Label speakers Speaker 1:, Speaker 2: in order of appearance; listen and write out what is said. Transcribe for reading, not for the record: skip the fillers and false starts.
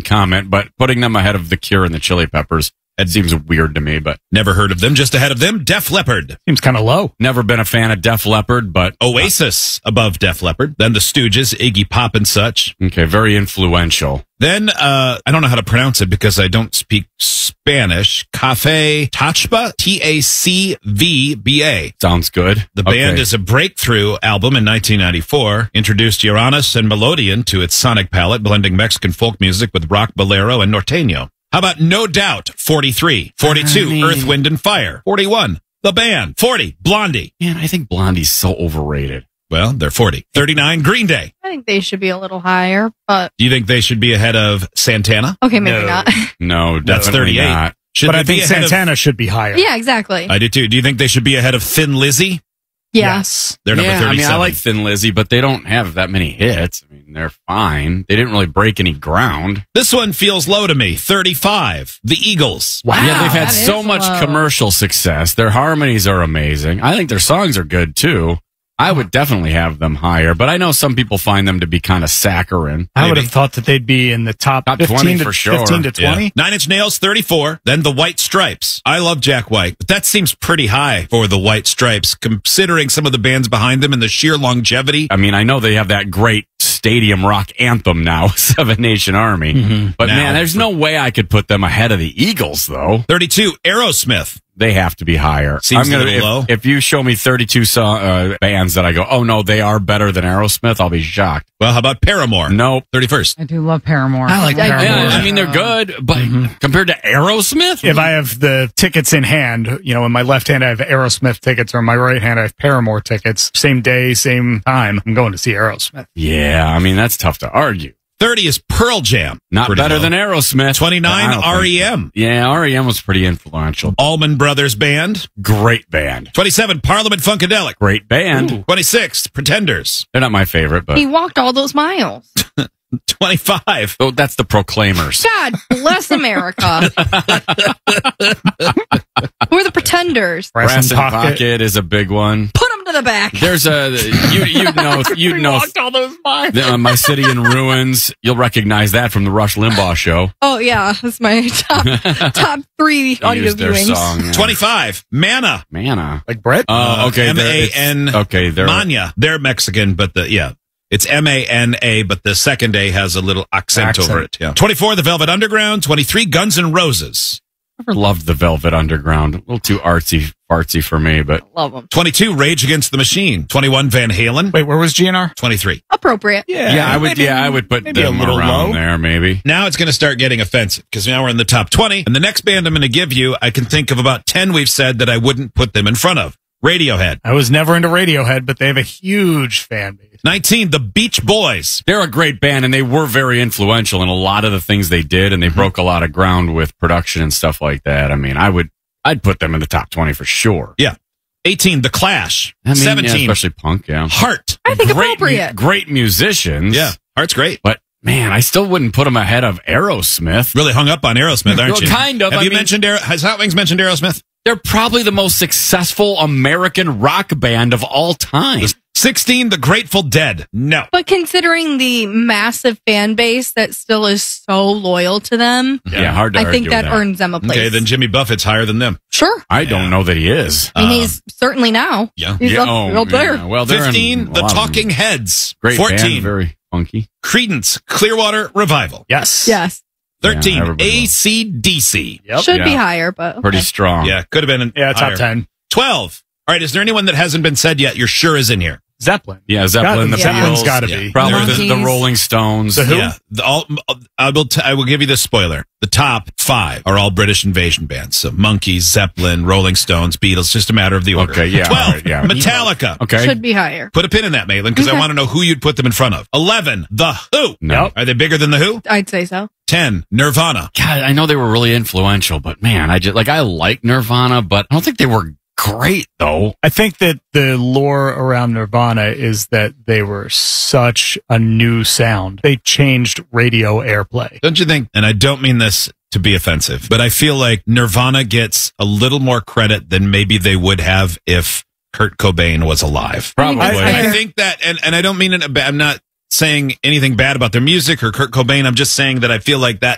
Speaker 1: comment, but putting them ahead of The Cure and the Chili Peppers, that seems weird to me, but
Speaker 2: Never heard of them. Just ahead of them, Def Leppard.
Speaker 3: Seems kind of low.
Speaker 1: never been a fan of Def Leppard, but
Speaker 2: Oasis above Def Leppard. Then the Stooges, Iggy Pop and such.
Speaker 1: okay, very influential.
Speaker 2: Then, I don't know how to pronounce it because I don't speak Spanish. Cafe Tachba, Tacvba.
Speaker 1: Sounds good.
Speaker 2: The
Speaker 1: Okay.
Speaker 2: band is a breakthrough album in 1994, introduced Uranus and Melodian to its sonic palette, blending Mexican folk music with rock, bolero, and norteño. How about No Doubt, 43, 42, Earth, Wind, and Fire, 41, The Band, 40, Blondie.
Speaker 1: Man, I think Blondie's so overrated.
Speaker 2: Well, they're 40. 39, Green Day.
Speaker 4: I think they should be a little higher, but
Speaker 2: Do you think they should be ahead of Santana?
Speaker 4: okay, maybe
Speaker 3: No.
Speaker 4: not.
Speaker 1: No,
Speaker 2: That's
Speaker 1: definitely
Speaker 2: 38.
Speaker 1: not.
Speaker 2: Should
Speaker 3: But
Speaker 2: they
Speaker 3: I think
Speaker 2: be ahead of-
Speaker 3: Santana should be higher.
Speaker 4: Yeah, exactly.
Speaker 2: I do too. Do you think they should be ahead of Thin Lizzy?
Speaker 4: Yeah.
Speaker 3: Yes.
Speaker 2: They're number
Speaker 1: Yeah,
Speaker 2: 37.
Speaker 1: I like Thin Lizzy, but they don't have that many hits. I mean, they're fine. They didn't really break any ground.
Speaker 2: This one feels low to me. 35, The Eagles.
Speaker 3: Wow.
Speaker 1: Yeah, they've had
Speaker 4: that
Speaker 1: so
Speaker 4: is
Speaker 1: much
Speaker 4: low.
Speaker 1: commercial success. Their harmonies are amazing. I think their songs are good too. I would definitely have them higher, but I know some people find them to be kind of saccharine.
Speaker 3: I would
Speaker 2: Maybe.
Speaker 3: have thought that they'd be in the top,
Speaker 1: Top
Speaker 3: 15
Speaker 1: 20
Speaker 3: to,
Speaker 1: for sure.
Speaker 3: 15 to 20.
Speaker 2: Yeah. 9 Inch Nails, 34. Then The White Stripes. I love Jack White, but that seems pretty high for The White Stripes, considering some of the bands behind them and the sheer longevity.
Speaker 1: I mean, I know they have that great stadium rock anthem now, Seven Nation Army, but
Speaker 2: Now-
Speaker 1: man, there's no way I could put them ahead of the Eagles though.
Speaker 2: 32, Aerosmith.
Speaker 1: They have to be higher.
Speaker 2: Seems a little
Speaker 1: if,
Speaker 2: low.
Speaker 1: If you show me 32 bands that I go, oh no, they are better than Aerosmith, I'll be shocked.
Speaker 2: Well, how about Paramore?
Speaker 1: Nope.
Speaker 2: 31st.
Speaker 5: I do love Paramore.
Speaker 3: I like Paramore.
Speaker 1: Yeah, I mean, they're good, but compared to Aerosmith?
Speaker 3: If I have the tickets in hand, you know, in my left hand I have Aerosmith tickets, or in my right hand I have Paramore tickets. Same day, same time. I'm going to see Aerosmith.
Speaker 1: Yeah, I mean, that's tough to argue.
Speaker 2: 30 is Pearl Jam.
Speaker 1: Not
Speaker 2: Pretty
Speaker 1: better
Speaker 2: low.
Speaker 1: than Aerosmith.
Speaker 2: 29,
Speaker 1: I don't think
Speaker 2: REM.
Speaker 1: so. Yeah, REM was pretty influential.
Speaker 2: Allman Brothers Band.
Speaker 1: Great band.
Speaker 2: 27, Parliament Funkadelic.
Speaker 1: Great band.
Speaker 2: 26, Pretenders.
Speaker 1: They're not my favorite, but
Speaker 4: He walked all those miles.
Speaker 2: 25,
Speaker 1: oh, that's the Proclaimers.
Speaker 4: God bless America. Who are the Pretenders?
Speaker 1: Brass in Pocket is a big one.
Speaker 4: Put them to the back.
Speaker 1: There's a you know
Speaker 3: all those miles.
Speaker 1: My City in Ruins. You'll recognize that from the Rush Limbaugh show.
Speaker 4: Oh yeah, that's my top 3
Speaker 1: They
Speaker 4: audio
Speaker 1: used their
Speaker 4: viewings.
Speaker 1: song. Yeah.
Speaker 2: 25, Mana.
Speaker 1: Mana.
Speaker 3: Like Brett?
Speaker 1: Oh, okay.
Speaker 2: M-A-N.
Speaker 1: Okay, they're
Speaker 2: Mania. They're Mexican, but it's M-A-N-A, but the second A has a little accent over it. Yeah. 24, The Velvet Underground. 23, Guns N' Roses.
Speaker 1: never loved the Velvet Underground. A little too artsy fartsy for me, but
Speaker 4: Love them.
Speaker 2: 22, Rage Against the Machine. 21, Van Halen.
Speaker 3: Wait, where was GNR?
Speaker 2: 23.
Speaker 4: Appropriate.
Speaker 1: I would put
Speaker 3: maybe
Speaker 1: them
Speaker 3: a little
Speaker 1: around
Speaker 3: low.
Speaker 1: there, maybe.
Speaker 2: Now it's going to start getting offensive because now we're in the top 20. And the next band I'm going to give you, I can think of about 10 we've said that I wouldn't put them in front of. Radiohead.
Speaker 3: I was never into Radiohead, but they have a huge fan base.
Speaker 2: 19, The Beach Boys.
Speaker 1: They're a great band, and they were very influential in a lot of the things they did, and they broke a lot of ground with production and stuff like that. I mean, I'd put them in the top 20 for sure.
Speaker 2: Yeah. 18, The Clash.
Speaker 1: I mean,
Speaker 2: 17,
Speaker 1: yeah, especially punk, yeah.
Speaker 2: Heart.
Speaker 4: I think
Speaker 1: Great,
Speaker 4: appropriate.
Speaker 1: great musicians.
Speaker 2: Yeah, Heart's great.
Speaker 1: But man, I still wouldn't put them ahead of Aerosmith.
Speaker 2: Really hung up on Aerosmith, aren't
Speaker 1: Well,
Speaker 2: you?
Speaker 1: kind of.
Speaker 2: Have
Speaker 1: I
Speaker 2: you
Speaker 1: mean-
Speaker 2: mentioned has Hot Wings mentioned Aerosmith?
Speaker 1: They're probably the most successful American rock band of all time.
Speaker 2: 16, The Grateful Dead. No.
Speaker 4: But considering the massive fan base that still is so loyal to them,
Speaker 1: Yeah, hard to
Speaker 4: I
Speaker 1: argue
Speaker 4: think that
Speaker 1: with
Speaker 4: earns them a place.
Speaker 2: Okay, then Jimmy Buffett's higher than them.
Speaker 4: Sure.
Speaker 1: I don't know that he is.
Speaker 4: I mean, he's certainly now.
Speaker 2: Yeah.
Speaker 4: He's up there.
Speaker 1: yeah. Well, they're in
Speaker 2: 15,
Speaker 1: a
Speaker 2: The
Speaker 1: lot of
Speaker 2: Talking
Speaker 1: them.
Speaker 2: Heads.
Speaker 1: Great
Speaker 2: 14,
Speaker 1: band, very funky.
Speaker 2: Credence Clearwater Revival.
Speaker 3: Yes.
Speaker 4: Yes.
Speaker 2: 13,
Speaker 1: Yeah, everybody loves-
Speaker 2: AC/DC.
Speaker 3: Yep.
Speaker 4: Should be
Speaker 1: Yeah.
Speaker 4: higher, but okay.
Speaker 1: Pretty strong.
Speaker 2: Yeah, could have been
Speaker 3: Yeah, top
Speaker 2: higher.
Speaker 3: 10.
Speaker 2: 12. All right, is there anyone that hasn't been said yet you're sure is in here?
Speaker 3: Zeppelin.
Speaker 1: Yeah, Zeppelin, the
Speaker 3: Zeppelin's
Speaker 1: Beatles.
Speaker 3: got to
Speaker 2: Yeah.
Speaker 3: be.
Speaker 1: Probably
Speaker 5: The
Speaker 1: the
Speaker 5: Monkees.
Speaker 1: Rolling Stones.
Speaker 3: The Who?
Speaker 2: Yeah, I will give you this spoiler. The top 5 are all British invasion bands. So Monkeys, Zeppelin, Rolling Stones, Beatles. Just a matter of the order.
Speaker 1: Okay, yeah,
Speaker 2: 12.
Speaker 1: all right, yeah.
Speaker 2: Metallica.
Speaker 1: Okay.
Speaker 4: Should be higher.
Speaker 2: Put a pin in that, Malin, because I
Speaker 4: Okay.
Speaker 2: want to know who you'd put them in front of. 11. The Who.
Speaker 1: No.
Speaker 3: Yep.
Speaker 2: Are they bigger than the Who?
Speaker 4: I'd say so.
Speaker 2: 10. Nirvana.
Speaker 1: God, I know they were really influential, but man, I like Nirvana, but I don't think they were great though.
Speaker 3: I think that the lore around Nirvana is that they were such a new sound. They changed radio airplay.
Speaker 2: Don't you think? And I don't mean this to be offensive, but I feel like Nirvana gets a little more credit than maybe they would have if Kurt Cobain was alive.
Speaker 1: Probably.
Speaker 2: I think that, and I don't mean it, I'm not saying anything bad about their music or Kurt Cobain. I'm just saying that I feel like that